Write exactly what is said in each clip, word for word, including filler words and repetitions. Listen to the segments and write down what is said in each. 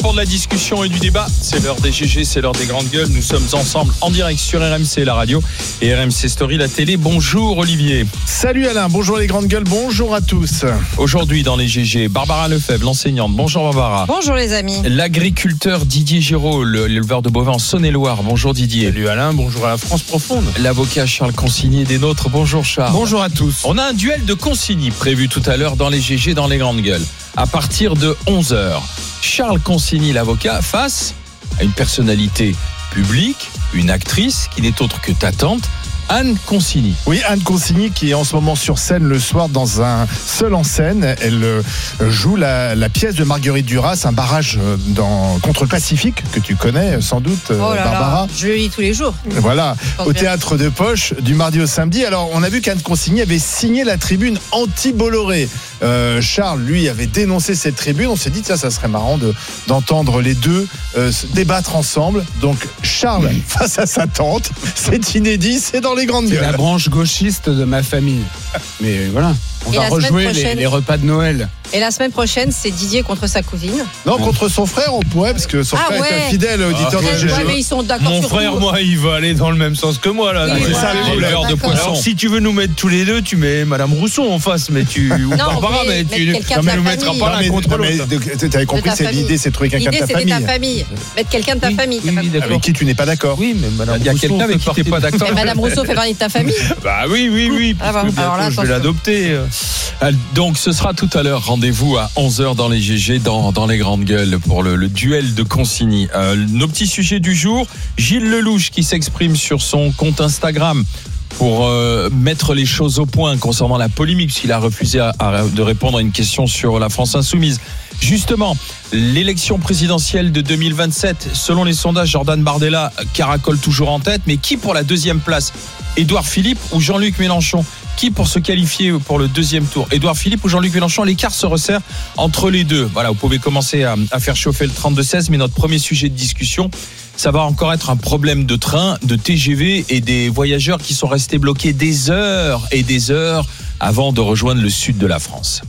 pour de la discussion et du débat. C'est l'heure des G G, c'est l'heure des grandes gueules. Nous sommes ensemble en direct sur R M C, la radio, et R M C Story, la télé. Bonjour Olivier. Salut Alain, bonjour les grandes gueules, bonjour à tous. Aujourd'hui dans les G G, Barbara Lefebvre, l'enseignante. Bonjour Barbara. Bonjour les amis. L'agriculteur Didier Giraud, l'éleveur de bovins en Saône-et-Loire. Bonjour Didier. Salut Alain, bonjour à la France profonde. L'avocat Charles Consigny des nôtres. Bonjour Charles. Bonjour à tous. On a un duel de Consigny prévu tout à l'heure dans les G G, dans les grandes gueules. À partir de onze heures, Charles Consigny, l'avocat, face à une personnalité publique, une actrice qui n'est autre que ta tante, Anne Consigny. Oui, Anne Consigny qui est en ce moment sur scène le soir dans un seul en scène. Elle euh, joue la, la pièce de Marguerite Duras, un barrage dans, contre le Pacifique, que tu connais sans doute, oh là Barbara. Là, je le lis tous les jours. Voilà, au théâtre de Poche, du mardi au samedi. Alors, on a vu qu'Anne Consigny avait signé la tribune anti-Bolloré. Euh, Charles, lui, avait dénoncé cette tribune. On s'est dit, tiens, ça serait marrant de, d'entendre les deux euh, se débattre ensemble. Donc, Charles face à sa tante, c'est inédit, c'est dans les grandes gueules. C'est la branche gauchiste de ma famille. Mais voilà, on Et va rejouer prochaine... les, les repas de Noël. Et la semaine prochaine, c'est Didier contre sa cousine. Non, contre son frère, on pourrait, parce que son ah frère ouais. est un fidèle auditeur ah, de G G. Ouais, mais ils sont d'accord Mon sur frère, tout. moi, il va aller dans le même sens que moi, là. Oui, c'est voilà, ça, le éleveur de d'accord. poissons. Alors, si tu veux nous mettre tous les deux, tu mets Madame Rousseau en face, mais tu ou Non, Barbara, mais mais tu mettre quelqu'un de ne ta nous mettras famille. pas l'un contre mais, l'autre. mais, t'avais compris, ta c'est famille. l'idée, c'est de trouver quelqu'un L'idée, de ta c'était famille. ta famille. Mettre quelqu'un de ta Oui, famille. oui, oui, d'accord. Avec qui tu n'es pas d'accord. Oui, mais Madame Il y a Rousseau quelqu'un avec fait qui t'es pas d'accord. Et Madame Rousseau fait partie de ta famille. Bah oui, oui, oui. Ah bah, puisque alors là, bientôt, je vais attention. l'adopter. Donc, ce sera tout à l'heure. Rendez-vous à onze heures dans les G G, dans, dans les grandes gueules, pour le, le duel de Consigny. Euh, nos petits sujets du jour. Gilles Lelouch qui s'exprime sur son compte Instagram pour euh, mettre les choses au point concernant la polémique, puisqu'il a refusé à, à, de répondre à une question sur la France Insoumise. Justement, l'élection présidentielle de deux mille vingt-sept, selon les sondages, Jordan Bardella caracole toujours en tête, mais qui pour la deuxième place? Édouard Philippe ou Jean-Luc Mélenchon? Qui pour se qualifier pour le deuxième tour? Édouard Philippe ou Jean-Luc Mélenchon? L'écart se resserre entre les deux. Voilà, vous pouvez commencer à, à faire chauffer le trente-deux seize, mais notre premier sujet de discussion, ça va encore être un problème de train, de T G V et des voyageurs qui sont restés bloqués des heures et des heures avant de rejoindre le sud de la France.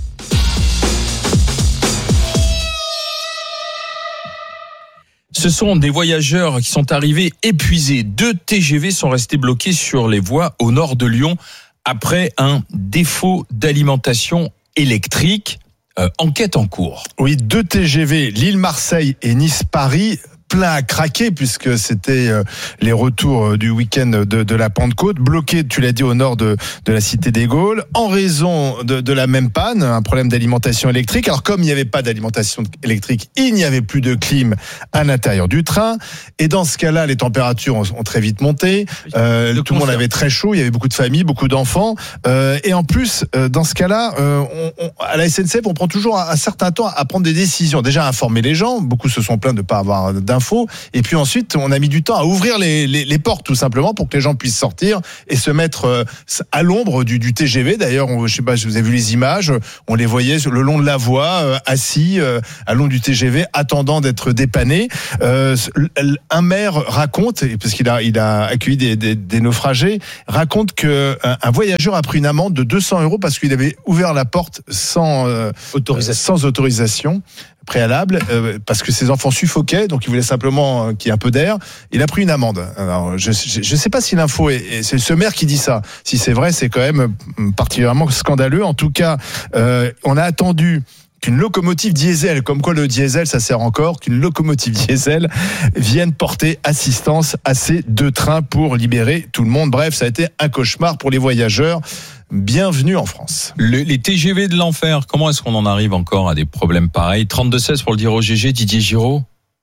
Ce sont des voyageurs qui sont arrivés épuisés. Deux T G V sont restés bloqués sur les voies au nord de Lyon après un défaut d'alimentation électrique. Euh, enquête en cours. Oui, deux T G V, Lille-Marseille et Nice-Paris, plein à craquer puisque c'était euh, les retours du week-end de, de la Pentecôte, bloqués, tu l'as dit, au nord de, de la cité des Gaules, en raison de, de la même panne, un problème d'alimentation électrique. Alors comme il n'y avait pas d'alimentation électrique, il n'y avait plus de clim à l'intérieur du train, et dans ce cas-là, les températures ont, ont très vite monté, euh, tout le monde avait très chaud, il y avait beaucoup de familles, beaucoup d'enfants, euh, et en plus, euh, dans ce cas-là, euh, on, on, à la S N C F, on prend toujours un, un certain temps à prendre des décisions. Déjà, à informer les gens, beaucoup se sont plaints de ne pas avoir d'informations, et puis ensuite on a mis du temps à ouvrir les, les, les portes tout simplement pour que les gens puissent sortir et se mettre euh, à l'ombre du, du T G V. D'ailleurs, on, je sais pas si vous avez vu les images, on les voyait le long de la voie, euh, assis euh, à long du T G V, attendant d'être dépannés. Euh, un maire raconte, parce qu'il a, il a accueilli des, des, des naufragés, raconte que un, un voyageur a pris une amende de deux cents euros parce qu'il avait ouvert la porte sans euh, autorisation. sans autorisation préalable, euh, parce que ses enfants suffoquaient, donc il voulait simplement euh, qu'il y ait un peu d'air. Il a pris une amende. Alors, je ne sais pas si l'info est, est... C'est ce maire qui dit ça. Si c'est vrai, c'est quand même particulièrement scandaleux. En tout cas, euh, on a attendu qu'une locomotive diesel, comme quoi le diesel ça sert encore, qu'une locomotive diesel vienne porter assistance à ces deux trains pour libérer tout le monde. Bref, ça a été un cauchemar pour les voyageurs. Bienvenue en France. Le, les T G V de l'enfer, comment est-ce qu'on en arrive encore à des problèmes pareils? trente-deux seize pour le dire au G G, Didier Giraud.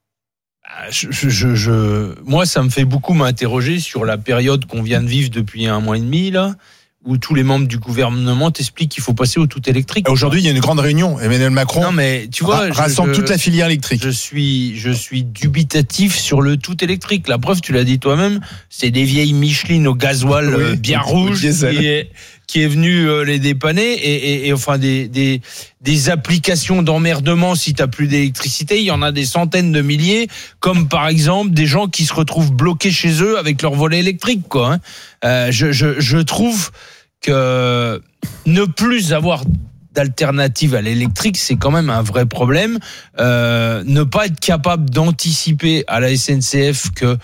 Je, je, je, je, moi, ça me fait beaucoup m'interroger sur la période qu'on vient de vivre depuis un mois et demi, là, où tous les membres du gouvernement t'expliquent qu'il faut passer au tout électrique. Aujourd'hui, il y a une grande réunion. Emmanuel Macron non, mais, tu vois, rassemble je, toute la filière électrique. Je suis, je suis dubitatif sur le tout électrique. La preuve, tu l'as dit toi-même, c'est des vieilles Michelin au gasoil oui, euh, bien rouge qui est, qui est venu euh, les dépanner et, et, et enfin des, des, des applications d'emmerdement si t'as plus d'électricité. Il y en a des centaines de milliers, comme par exemple des gens qui se retrouvent bloqués chez eux avec leur volet électrique, quoi. Hein. Euh, je, je, je trouve que ne plus avoir d'alternative à l'électrique, c'est quand même un vrai problème. Euh, ne pas être capable d'anticiper à la S N C F que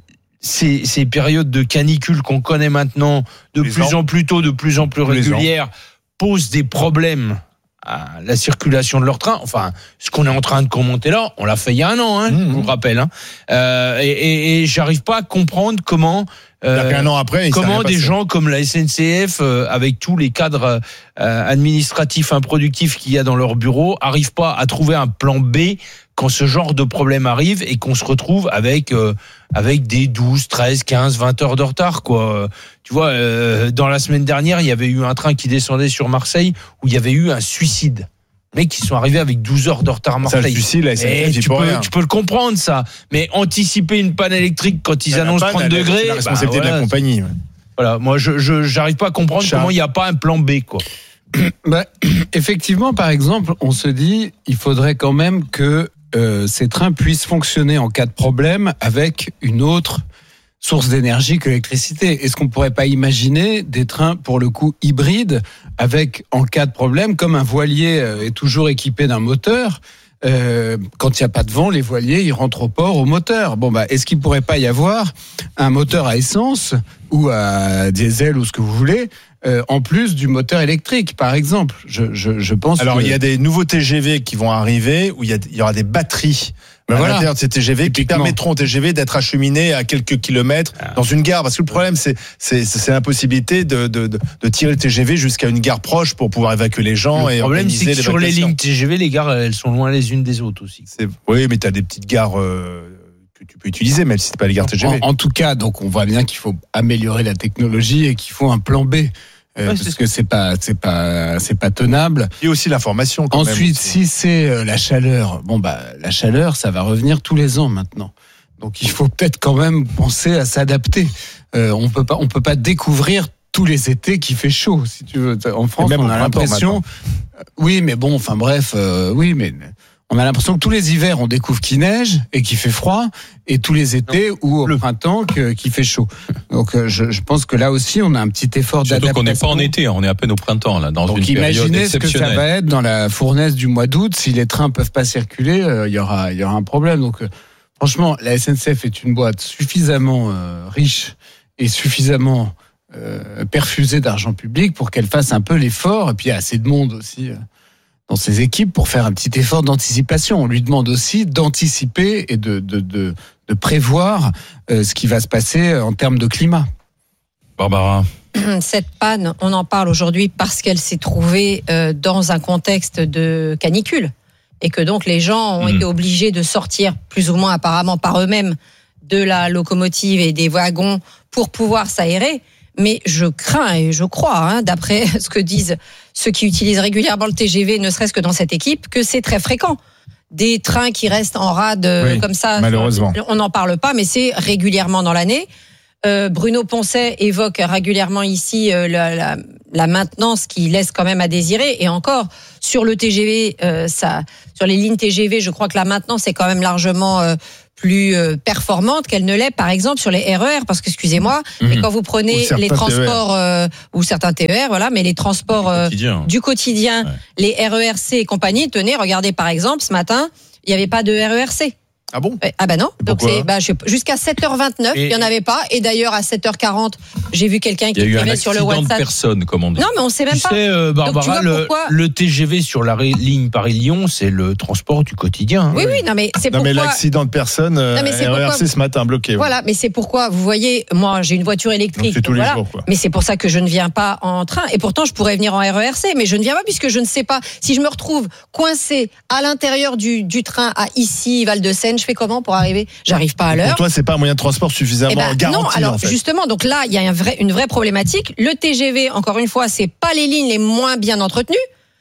ces, ces périodes de canicule qu'on connaît maintenant, de Les plus ans. en plus tôt, de plus en plus Tous les régulières, posent des problèmes à la circulation de leur train. Enfin, ce qu'on est en train de commenter là, on l'a fait il y a un an, hein, Mmh. je vous le rappelle. Hein. Euh, et, et, et j'arrive pas à comprendre comment... C'est-à-dire qu'un an après, il s'est comment rien des passé. gens comme la S N C F, euh, avec tous les cadres euh, administratifs improductifs qu'il y a dans leur bureau, arrivent pas à trouver un plan B quand ce genre de problème arrive et qu'on se retrouve avec euh, avec des douze, treize, quinze, vingt heures de retard, quoi. Tu vois, euh, dans la semaine dernière, il y avait eu un train qui descendait sur Marseille où il y avait eu un suicide. Les mecs qui sont arrivés avec douze heures de retard à Ça, le Marseille. suicide, la S N C F, Eh, j'y tu, peux peux, rien. tu peux le comprendre, ça. Mais anticiper une panne électrique quand ils La annoncent panne, trente elle, degrés, c'est la responsabilité bah, de la voilà. compagnie. ouais. Voilà, moi je je j'arrive pas à comprendre Charles. comment il n'y a pas un plan B, quoi. Bah, effectivement, par exemple, on se dit, il faudrait quand même que euh, ces trains puissent fonctionner en cas de problème avec une autre source d'énergie que l'électricité. Est-ce qu'on pourrait pas imaginer des trains, pour le coup, hybrides, avec, en cas de problème, comme un voilier euh, est toujours équipé d'un moteur, euh, quand il n'y a pas de vent, les voiliers, ils rentrent au port au moteur. Bon, bah, est-ce qu'il pourrait pas y avoir un moteur à essence ou à diesel ou ce que vous voulez, euh, en plus du moteur électrique, par exemple? Je, je, je pense Alors, que... il y a des nouveaux T G V qui vont arriver où il y, a, il y aura des batteries Ben à voilà. l'intérieur de ces T G V qui Typiquement. permettront aux T G V d'être acheminés à quelques kilomètres dans une gare. Parce que le problème, c'est, c'est, c'est l'impossibilité de, de, de, de tirer le T G V jusqu'à une gare proche pour pouvoir évacuer les gens. Le et problème, c'est organiser que sur les l'évacuation. lignes T G V, les gares, elles sont loin les unes des autres aussi. C'est, oui, mais tu as des petites gares euh, que tu peux utiliser, même si c'est pas les gares T G V. En, en tout cas, donc on voit bien qu'il faut améliorer la technologie et qu'il faut un plan B. Euh, Ouais, parce c'est que c'est pas c'est pas c'est pas tenable. Et aussi l'information. Quand Ensuite, même, si c'est euh, la chaleur, bon bah la chaleur, ça va revenir tous les ans maintenant. Donc il faut peut-être quand même penser à s'adapter. Euh, on peut pas on peut pas découvrir tous les étés qu'il fait chaud, si tu veux. En France, même on au a printemps, l'impression. Euh, Oui, mais bon, enfin bref, euh, oui, mais on a l'impression que tous les hivers, on découvre qu'il neige et qu'il fait froid, et tous les étés ou au printemps que- qu'il fait chaud. Donc euh, je, je pense que là aussi, on a un petit effort Surtout d'adaptation. qu'on n'est pas en été, on est à peine au printemps, là, dans Donc une période imaginez ce que ça exceptionnelle. va être dans la fournaise du mois d'août. Si les trains peuvent pas circuler, euh, il y aura, il y aura un problème. Donc euh, franchement, la S N C F est une boîte suffisamment euh, riche et suffisamment euh, perfusée d'argent public pour qu'elle fasse un peu l'effort. Et puis il y a assez de monde aussi euh, dans ses équipes pour faire un petit effort d'anticipation. On lui demande aussi d'anticiper et de, de, de, de prévoir euh, ce qui va se passer en termes de climat. Barbara. Cette panne, on en parle aujourd'hui parce qu'elle s'est trouvée euh, dans un contexte de canicule et que donc les gens ont Mmh. été obligés de sortir plus ou moins apparemment par eux-mêmes de la locomotive et des wagons pour pouvoir s'aérer. Mais je crains et je crois, hein, d'après ce que disent ceux qui utilisent régulièrement le T G V, ne serait-ce que dans cette équipe, que c'est très fréquent. Des trains qui restent en rade euh, Oui, comme ça, malheureusement. on n'en parle pas, mais c'est régulièrement dans l'année. Euh, Bruno Poncet évoque régulièrement ici euh, la, la, la maintenance qui laisse quand même à désirer. Et encore, sur le T G V, euh, ça, sur les lignes T G V, je crois que la maintenance est quand même largement euh, plus euh, performante qu'elle ne l'est, par exemple, sur les R E R. Parce que, excusez-moi, Mhm. mais quand vous Ou prenez certains les T E R. transports, euh, ou certains T E R, voilà, mais les transports euh, Quotidien. du quotidien, Ouais. les R E R C et compagnie, tenez, regardez par exemple, ce matin, il n'y avait pas de R E R C. Ah bon? Ouais. Ah bah non. Et Donc pourquoi c'est bah, je sais pas, jusqu'à sept heures vingt-neuf, Et- il y en avait pas. Et d'ailleurs à sept heures quarante, j'ai vu quelqu'un Il qui y a eu un écrivait sur le accident de WhatsApp. personne, comme on dit. Non mais on sait même Tu pas. sais, euh, Barbara, Donc, tu vois le, pourquoi- le T G V sur la ré- ligne Paris-Lyon, c'est le transport du quotidien. hein. Oui oui, non mais c'est Non, mais pourquoi. l'accident de personne, euh, Non, mais c'est R E R pourquoi- C ce matin bloqué. ouais. Voilà, mais c'est pourquoi vous voyez, moi j'ai une voiture électrique. Donc, c'est tous donc les voilà. jours, quoi. Mais c'est pour ça que je ne viens pas en train. Et pourtant je pourrais venir en R E R C, mais je ne viens pas puisque je ne sais pas si je me retrouve coincé à l'intérieur du, du train à ici Val-de-Seine. Je fais comment pour arriver? J'arrive pas à l'heure. Pour toi, c'est pas un moyen de transport suffisamment Eh ben, garanti. non, alors en fait. justement, donc là, il y a un vrai, une vraie problématique. Le T G V, encore une fois, c'est pas les lignes les moins bien entretenues.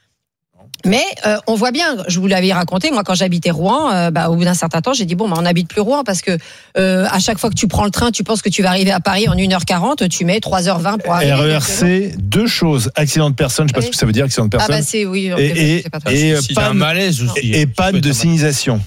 Mais euh, on voit bien, je vous l'avais raconté, moi quand j'habitais Rouen, euh, bah, au bout d'un certain temps, j'ai dit bon, bah, on n'habite plus Rouen parce que euh, à chaque fois que tu prends le train, tu penses que tu vas arriver à Paris en une heure quarante, tu mets trois heures vingt pour arriver. R E R Donc, C, deux choses. Accident de personne, je sais pas Oui. ce que ça veut dire, accident de Ah personne. bah c'est oui. Et- je sais pas trop. et, Et euh, c'est un panne- malaise aussi. et, et panne de sinisation. signalisation.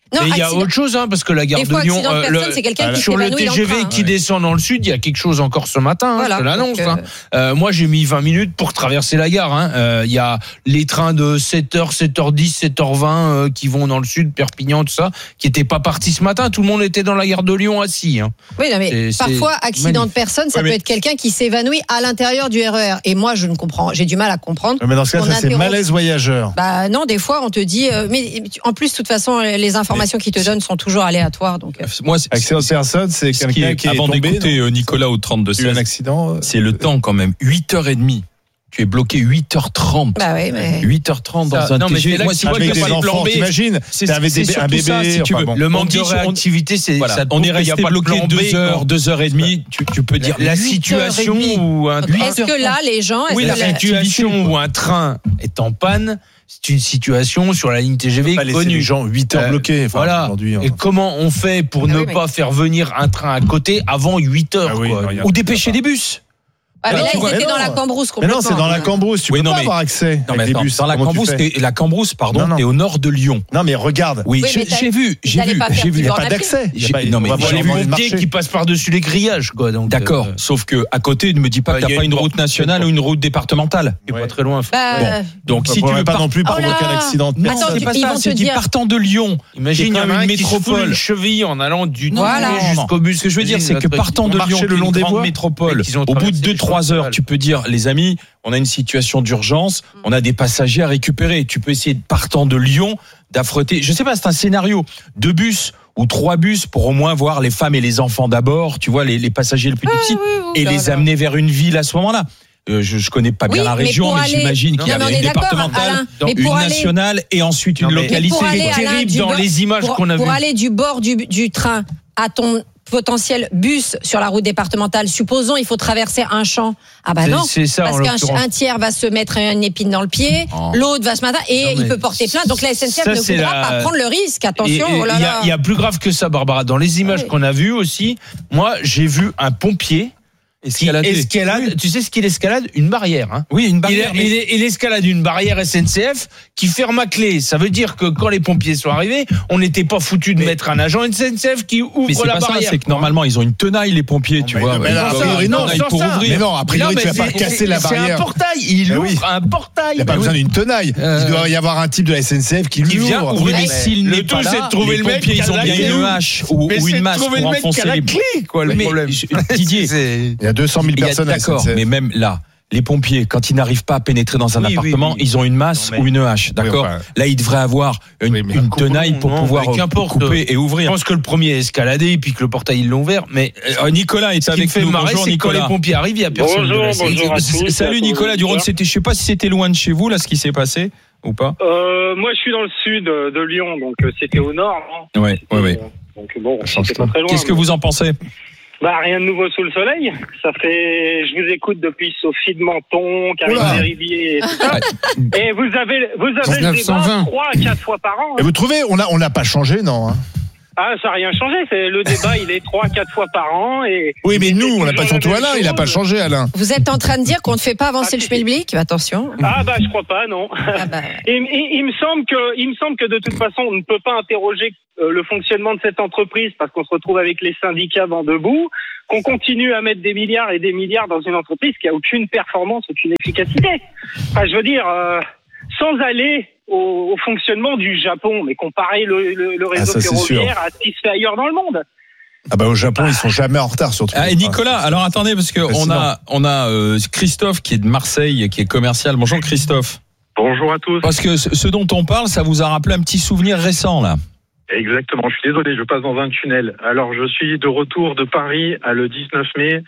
Non, mais il y a accident- autre chose, hein, parce que la gare Des de fois, Lyon, accident de euh, personne, le- c'est quelqu'un qui sur le s'évanouit dans T G V le train. qui descend dans le sud, il y a quelque chose encore ce matin, hein, Voilà, je te l'annonce. donc, euh, hein. Euh, moi, j'ai mis vingt minutes pour traverser la gare. hein. Euh, Il y a les trains de sept heures, sept heures dix, sept heures vingt euh, qui vont dans le sud, Perpignan, tout ça, qui n'étaient pas partis ce matin. Tout le monde était dans la gare de Lyon assis. Hein. Oui, non, mais C'est- parfois, c'est accident de magnifique. personne, ça Ouais, peut mais- être quelqu'un qui s'évanouit à l'intérieur du R E R. Et moi, je ne comprends, j'ai du mal à comprendre. Mais dans ce cas, On ça, c'est interrompt- malaise voyageur. Bah non, des fois, on te dit. euh, mais en plus, de toute façon, les informations qu'ils te donnent sont toujours aléatoires. Donc, euh, Moi, c'est- Accident de personne, c'est ce qui quelqu'un est- qui est avant tombé. d'écouter euh, Nicolas au trente-deux Il y a eu un seize, accident. euh, c'est le temps quand même. huit heures trente. Tu es bloqué huit heures trente. bah oui, mais. huit heures trente dans Ça- un non, mais T G V. c'est là Moi, que si tu tu vois veux avec que des c'est pas enfants, plan B. t'imagines C'est- T'es avec c'est des- un surtout bébé. ça, si tu enfin veux. bon. Le On manque dit- de on- réactivité, c'est Voilà. ça te On est prouve qu'il y a resté pas de bloqué plan B, deux heures, non. deux heures et demie. Tu, tu peux dire La huit heures et situation demie. où un train, Est-ce que là, les gens. oui, est-ce la que la- situation où un train est en panne, c'est une situation sur la ligne T G V Pas laisser les connue. gens huit heures Euh, bloqués. Enfin, Voilà. aujourd'hui, hein. Et comment on fait pour Ah ne oui, mais- pas faire venir un train à côté avant huit heures Ah oui, quoi. non, il y a- Ou dépêcher des bus. Ah, mais là, tu ils vois, étaient mais dans non. la Cambrousse Mais complètement. non, c'est dans la Cambrousse. Tu Oui, peux non, pas mais- avoir accès Non, mais avec des attends, bus. dans la Comment tu Cambrousse, fais t'es- la Cambrousse, pardon, Non, non. t'es au nord de Lyon. Non, mais regarde. Oui, Oui, j'ai mais t'as- j'ai vu, j'ai t'allais vu, pas faire j'ai vu. Il n'y a Bord pas à pied. d'accès. Il y a J'ai- pas- non, mais on va j'ai voir Les vu dans les pompiers marchés. qui passent par-dessus les grillages quoi. Donc D'accord, euh, sauf que à côté, ne me dis pas Ouais, qu'il il n'y y a a pas une une route porte- nationale ou une route départementale. c'est Ouais. pas très loin. Bah, Bon. Donc On si tu pourrait veux pas par- non plus Oh provoquer là un accident de Non, Attends, personne. c'est pas ils ça, vont te c'est dit dire- partant de Lyon. Imagine, il y C'est en quand a même un une qui se fout métropole. une cheville en allant du Non, train non, non, jusqu'au non. bus. Ce que je veux dire, Imagine, c'est que notre- partant ils de ont Lyon, marché qui le est long une des grande voies. métropole, Et qu'ils ont au bout de traversé deux les trois choses heures, locales. tu peux dire, les amis, on a une situation d'urgence, on a des passagers à récupérer. Tu peux essayer, partant de Lyon, d'affronter, je sais pas, c'est un scénario, deux bus ou trois bus pour au moins voir les femmes et les enfants d'abord, tu vois, les, les passagers les plus petits, oui, oui, et là, les là. amener vers une ville à ce moment-là. Euh, je, je connais pas bien Oui, la mais région, pour mais, aller- j'imagine Non, qu'il y mais avait on une est d'accord, départementale, Alain, mais une pour aller- nationale et ensuite Non, une mais- localité. pour aller C'est à terrible du dans bord- les images pour- qu'on a Pour vues. aller du bord du, du train à ton potentiel bus sur la route départementale, supposons il faut traverser un champ. Ah bah C'est- non, c'est ça, en parce qu'un l'occurrence. un tiers va se mettre une épine dans le pied, Oh. l'autre va se mettre et Non, il mais peut porter plainte. Donc la S N C F ça, ne c'est voudra la- pas prendre le risque. Et- Attention, et oh là il y, a- là. il y a plus grave que ça, Barbara. Dans les images Oui. qu'on a vues aussi, moi, j'ai vu un pompier qui Escalader. escalade. Tu sais ce qu'il escalade? Une barrière. Hein. Oui, une Il, barrière. mais- il- il escalade une barrière S N C F qui ferme à clé. Ça veut dire que quand les pompiers sont arrivés, on n'était pas foutu de Mais- mettre un agent S N C F qui ouvre Mais c'est la pas ça, barrière. c'est que normalement ils ont une tenaille les pompiers, tu mais vois. non, mais Ils là, ont a une priori, non, tenaille sans pour ça. ouvrir. Mais non, a priori, Non, tu mais vas pas c'est- casser c'est- la C'est un barrière. portail. Il Mais ouvre oui. un portail. Il n'y a pas Mais besoin oui. d'une tenaille. Euh, Il doit y avoir un type de la S N C F qui Qui vient l'ouvre. ouvrir. Oui, mais Mais s'il le n'est tout, pas c'est de là, trouver les le mec pompiers, qui a ils ont la bien clé. une hache ou, Mais ou c'est une de masse trouver pour le mec qui enfoncer a la les clé, quoi, le Mais, problème. je- Didier, C'est- Il y a deux cent mille il y a- personnes à la d'accord, S N C F. mais même là, les pompiers, quand ils n'arrivent pas à pénétrer dans un Oui, oui, appartement, oui. ils ont une masse Non, mais- ou une hache, d'accord. enfin- Là, ils devraient avoir une, Oui, mais- une tenaille pour Non, pouvoir mais qu'importe. couper et Je ouvrir. pense que le premier a escaladé et puis que le portail ils l'ont ouvert. Mais Euh, Nicolas est ce qui me avec fait nous. marrer, Bonjour c'est que quand les Nicolas. pompiers arrivent, il n'y a personne. Bonjour, de la S N C F. bonjour à tous. et à Salut tous les Nicolas Durand, auditeurs. c'était, je sais pas si c'était loin de chez vous là ce qui s'est passé ou pas. Euh, moi, je suis dans le sud euh, de Lyon, donc euh, c'était au nord. Hein. Ouais, ouais, ouais. Euh, Donc bon, change c'était pas tout. très loin. Qu'est-ce que mais- vous en pensez? Bah rien de nouveau sous le soleil. Ça fait, je vous écoute depuis Sophie de Menton, Karine Oula. Derivier et tout ça. Et vous avez, vous avez dix-neuf le cent vingt. débat trois à quatre fois par an. Et hein. vous trouvez, on a, on n'a pas changé, non hein Ah, ça n'a rien changé. C'est le débat, il est trois à quatre fois par an et. Oui, mais nous, on n'a toujours pas la surtout même Alain, il n'a pas chose. changé, Alain. Vous êtes en train de dire qu'on ne fait pas avancer Ah, le si. schmilblick? Attention. Ah bah je crois pas, non. Ah bah, Et, et- il me semble que, il me semble que de toute façon, on ne peut pas interroger euh, le fonctionnement de cette entreprise parce qu'on se retrouve avec les syndicats vent debout, qu'on continue à mettre des milliards et des milliards dans une entreprise qui a aucune performance, aucune efficacité. Enfin, je veux dire, euh, sans aller au, au fonctionnement du Japon, mais comparer le, le, le réseau ça, c'est ferroviaire à ce qui se fait ailleurs dans le monde. Ah bah au Japon, ils sont jamais en retard, surtout. Ah, et Nicolas, alors attendez parce que on Fascinant. a on a euh, Christophe qui est de Marseille, qui est commercial. Bonjour Christophe. Bonjour à tous. Parce que ce ce dont on parle, ça vous a rappelé un petit souvenir récent là. Exactement, je suis désolé, je passe dans un tunnel. Alors, je suis de retour de Paris à le dix-neuf mai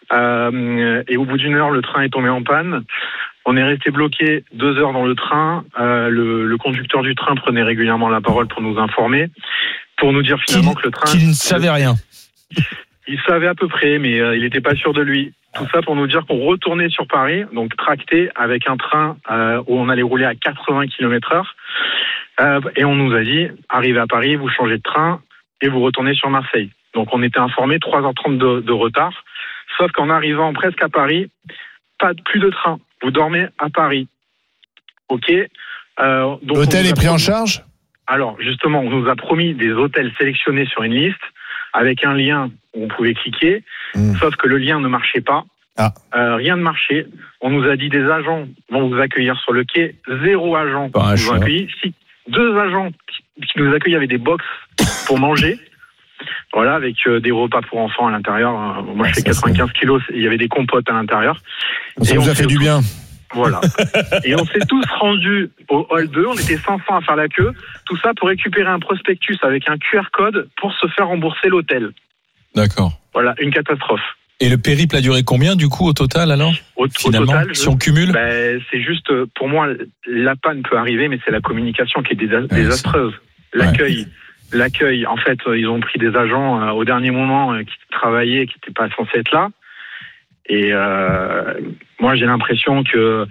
euh, et au bout d'une heure, le train est tombé en panne. On est resté bloqué deux heures dans le train. Euh, le, le conducteur du train prenait régulièrement la parole pour nous informer, pour nous dire finalement que le train... Qui ne savait rien. Il savait à peu près, mais euh, il n'était pas sûr de lui. Tout ça pour nous dire qu'on retournait sur Paris, donc tracté avec un train euh, où on allait rouler à quatre-vingts kilomètres heure. Euh, et on nous a dit, arrivez à Paris, vous changez de train et vous retournez sur Marseille. Donc on était informés, trois heures trente de, de retard. Sauf qu'en arrivant presque à Paris, pas de- plus de train. Vous dormez à Paris. Ok. Euh, donc L'hôtel on nous est a pris en promis- charge Alors, justement, on nous a promis des hôtels sélectionnés sur une liste avec un lien où on pouvait cliquer, mmh. sauf que le lien ne marchait pas. Ah. Euh, rien ne marchait. On nous a dit des agents vont vous accueillir sur le quai. Zéro agent Pas nous a accueillis. Si, deux agents qui, qui nous accueillent avaient des box pour manger. Voilà, avec euh, des repas pour enfants à l'intérieur. Moi, ouais, je fais quatre-vingt-quinze kilos. Il y avait des compotes à l'intérieur. Ça et nous a fait du bien. Voilà. Et on s'est tous rendus au hall deux. On était cinq cents à faire la queue. Tout ça pour récupérer un prospectus avec un Q R code pour se faire rembourser l'hôtel. D'accord. Voilà, une catastrophe. Et le périple a duré combien du coup au total alors au, finalement, au total, si on cumule ben, c'est juste, pour moi, la panne peut arriver, mais c'est la communication qui est désa- désastreuse. Ouais, L'accueil, ouais. l'accueil, en fait, ils ont pris des agents euh, au dernier moment euh, qui travaillaient, qui n'étaient pas censés être là. Et euh, moi, j'ai l'impression que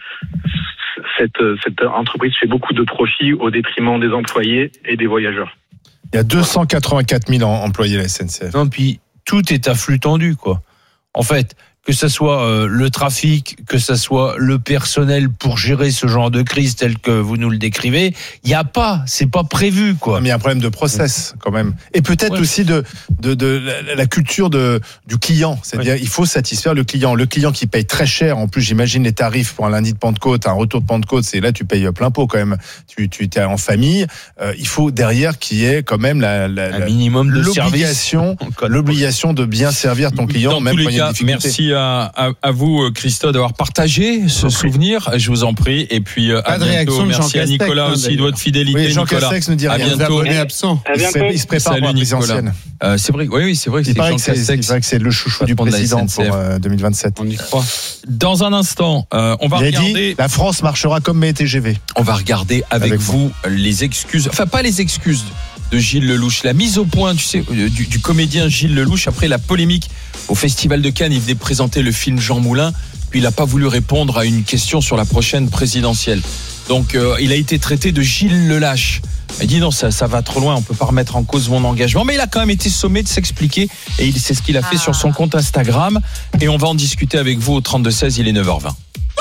cette, cette entreprise fait beaucoup de profits au détriment des employés et des voyageurs. Il y a deux cent quatre-vingt-quatre mille employés à la S N C F. Non, puis tout est à flux tendu, quoi. En fait, que ce soit euh, le trafic, que ce soit le personnel pour gérer ce genre de crise tel que vous nous le décrivez, il n'y a pas, c'est pas prévu, quoi. Mais il y a un problème de process, quand même. Et peut-être ouais. aussi de, de, de la, la culture de, du client. C'est-à-dire, ouais. il faut satisfaire le client. Le client qui paye très cher, en plus, j'imagine les tarifs pour un lundi de Pentecôte, un retour de Pentecôte, c'est là, tu payes plein pot, quand même. Tu, tu es en famille. Euh, il faut derrière qu'il y ait quand même la, la, un la, minimum de l'obligation, l'obligation de bien servir ton client, dans même tous quand les il y a cas, des difficultés. Merci à À, à vous, Christophe, d'avoir partagé ce souvenir. Je vous en prie. Et puis, à Pas de bientôt. réaction de Merci Jean à Nicolas Castex, aussi de votre fidélité. Oui, Jean Nicolas. Castex ne dit rien. À bientôt. Absent. À bientôt. Il se prépare Salut, pour la présidentielle. Euh, c'est vrai. Oui, oui, c'est vrai. Que il, c'est paraît Jean que c'est, il paraît que c'est le chouchou du président pour euh, deux mille vingt-sept. On y croit. Dans un instant, euh, on va il regarder. Dit, la France marchera comme mes T G V. On va regarder avec, avec vous moi. les excuses. Enfin, pas les excuses de Gilles Lellouche. La mise au point, tu sais, du, du comédien Gilles Lellouche après la polémique au Festival de Cannes. Il venait présenter le film Jean Moulin. Puis il n'a pas voulu répondre à une question sur la prochaine présidentielle. Donc euh, il a été traité de Gilles Lelâche. Il dit non, ça, ça va trop loin, on peut pas remettre en cause mon engagement. Mais il a quand même été sommé de s'expliquer et il, c'est ce qu'il a fait ah. sur son compte Instagram. Et on va en discuter avec vous au trente-deux seize, il est neuf heures vingt.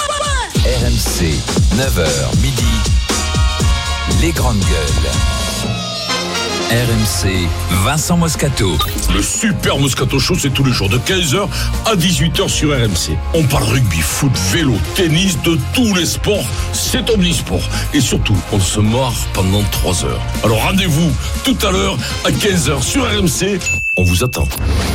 R M C, neuf heures midi, les grandes gueules. R M C, Vincent Moscato. Le super Moscato Show, c'est tous les jours de quinze heures à dix-huit heures sur R M C. On parle rugby, foot, vélo, tennis, de tous les sports. C'est omnisport. Et surtout, on se marre pendant trois heures. Alors rendez-vous tout à l'heure à quinze heures sur R M C. On vous attend.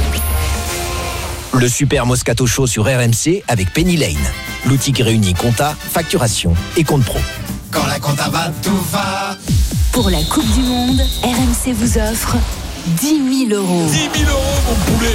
Le super Moscato Show sur R M C avec Penny Lane. L'outil qui réunit compta, facturation et compte pro. Quand la compta va, tout va. Pour la Coupe du Monde, R M C vous offre dix mille euros. dix mille euros, mon poulet.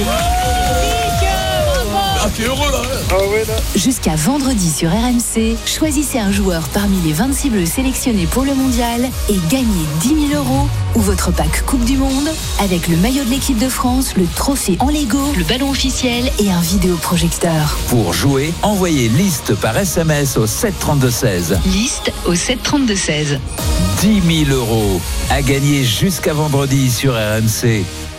Ah, t'es heureux là, hein. Ah ouais, là. Jusqu'à vendredi sur R M C, choisissez un joueur parmi les vingt-six bleus sélectionnés pour le mondial et gagnez dix mille euros ou votre pack Coupe du Monde avec le maillot de l'équipe de France, le trophée en Lego, le ballon officiel et un vidéoprojecteur. Pour jouer, envoyez liste par S M S au sept trente-deux seize. Liste au sept trente-deux seize. dix mille euros à gagner jusqu'à vendredi sur R M C.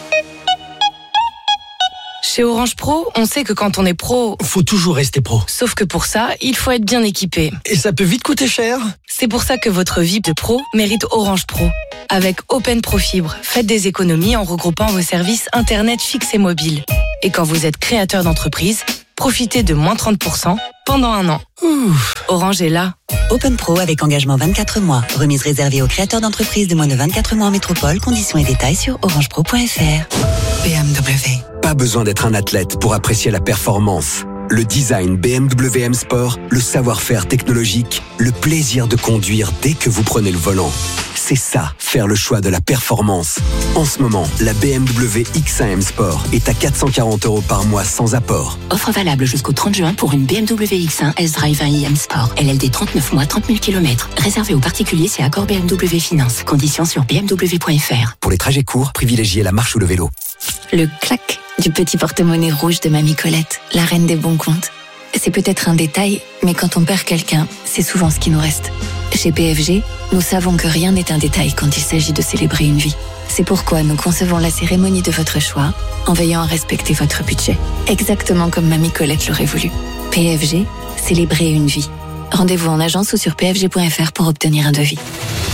Chez Orange Pro, on sait que quand on est pro, faut toujours rester pro. Sauf que pour ça, il faut être bien équipé. Et ça peut vite coûter cher. C'est pour ça que votre V I P de pro mérite Orange Pro. Avec Open Pro Fibre, faites des économies en regroupant vos services Internet fixe et mobile. Et quand vous êtes créateur d'entreprise, profitez de moins trente pour cent pendant un an. Ouf. Orange est là. Open Pro avec engagement vingt-quatre mois. Remise réservée aux créateurs d'entreprises de moins de vingt-quatre mois en métropole. Conditions et détails sur orange pro point f r. B M W. Pas besoin d'être un athlète pour apprécier la performance. Le design B M W M Sport, le savoir-faire technologique, le plaisir de conduire dès que vous prenez le volant. C'est ça, faire le choix de la performance. En ce moment, la B M W X un M Sport est à quatre cent quarante euros par mois sans apport. Offre valable jusqu'au trente juin pour une B M W X un S-Drive un i M Sport. L L D trente-neuf mois, trente mille kilomètres. Réservé aux particuliers, c'est accord B M W Finance. Conditions sur b m w point f r. Pour les trajets courts, privilégiez la marche ou le vélo. Le clac du petit porte-monnaie rouge de Mamie Colette, la reine des bons comptes. C'est peut-être un détail, mais quand on perd quelqu'un, c'est souvent ce qui nous reste. Chez P F G, nous savons que rien n'est un détail quand il s'agit de célébrer une vie. C'est pourquoi nous concevons la cérémonie de votre choix en veillant à respecter votre budget. Exactement comme Mamie Colette l'aurait voulu. P F G, célébrer une vie. Rendez-vous en agence ou sur p f g point f r pour obtenir un devis.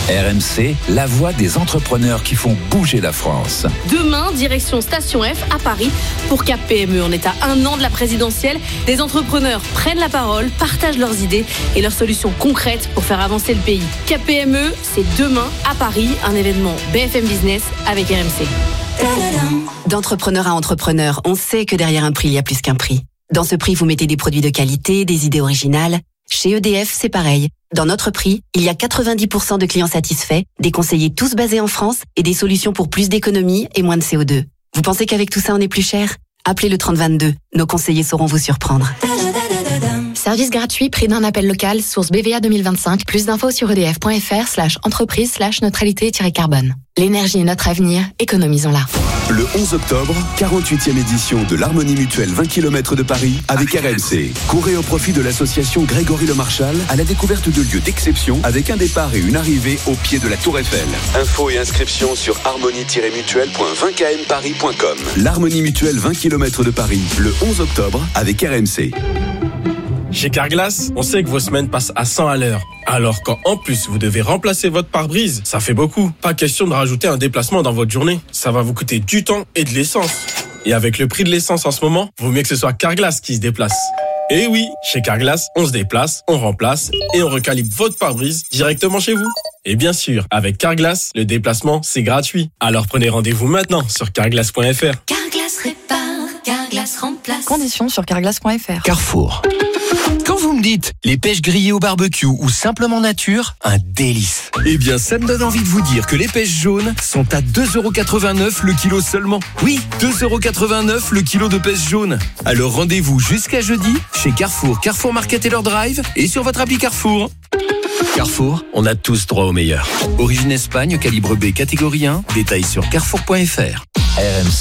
R M C, la voix des entrepreneurs qui font bouger la France. Demain, direction Station F à Paris pour Cap P M E. On est à un an de la présidentielle. Des entrepreneurs prennent la parole, partagent leurs idées et leurs solutions concrètes pour faire avancer le pays. Cap P M E, c'est demain à Paris, un événement B F M Business avec R M C. D'entrepreneur à entrepreneur, on sait que derrière un prix, il y a plus qu'un prix. Dans ce prix, vous mettez des produits de qualité, des idées originales. Chez E D F, c'est pareil. Dans notre prix, il y a quatre-vingt-dix pour cent de clients satisfaits, des conseillers tous basés en France et des solutions pour plus d'économie et moins de C O deux. Vous pensez qu'avec tout ça, on est plus cher ? Appelez le trente vingt-deux. Nos conseillers sauront vous surprendre. Service gratuit, prix d'un appel local, source B V A deux mille vingt-cinq. Plus d'infos sur edf.fr slash entreprise slash neutralité-carbone. L'énergie est notre avenir, économisons-la. Le onze octobre, quarante-huitième édition de l'Harmonie Mutuelle vingt kilomètres de Paris avec R M C. Courez au profit de l'association Grégory Le Marchal à la découverte de lieux d'exception avec un départ et une arrivée au pied de la Tour Eiffel. Infos et inscriptions sur harmonie tiret mutuelle point vingt k m paris point com. L'Harmonie Mutuelle vingt kilomètres de Paris, le onze octobre avec R M C. Chez Carglass, on sait que vos semaines passent à cent à l'heure. Alors quand en plus vous devez remplacer votre pare-brise, ça fait beaucoup. Pas question de rajouter un déplacement dans votre journée. Ça va vous coûter du temps et de l'essence. Et avec le prix de l'essence en ce moment, vaut mieux que ce soit Carglass qui se déplace. Et oui, chez Carglass, on se déplace, on remplace et on recalibre votre pare-brise directement chez vous. Et bien sûr, avec Carglass, le déplacement, c'est gratuit. Alors prenez rendez-vous maintenant sur carglass point f r. Carglass répare, Carglass remplace. Conditions sur carglass point f r. Carrefour. Quand vous me dites les pêches grillées au barbecue ou simplement nature, un délice. Eh bien, ça me donne envie de vous dire que les pêches jaunes sont à deux euros quatre-vingt-neuf le kilo seulement. Oui, deux euros quatre-vingt-neuf le kilo de pêches jaunes. Alors rendez-vous jusqu'à jeudi chez Carrefour, Carrefour Market et leur drive et sur votre appli Carrefour. Carrefour, on a tous droit au meilleur. Origine Espagne, calibre B, catégorie un. Détails sur carrefour point f r. R M C.